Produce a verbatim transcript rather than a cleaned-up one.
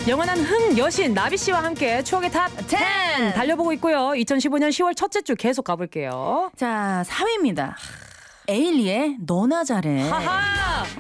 영원한 흥 여신 나비 씨와 함께 추억의 탑 텐 달려보고 있고요. 이천십오 년 시월 첫째 주 계속 가볼게요. 자, 삼 위입니다. 에일리의 너나 잘해. 하하.